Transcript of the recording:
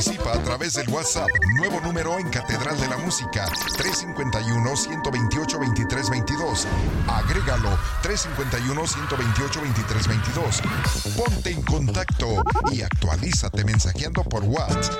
Participa a través del WhatsApp, nuevo número en Catedral de la Música, 351-128-2322. Agrégalo, 351-128-2322. Ponte en contacto y actualízate mensajeando por WhatsApp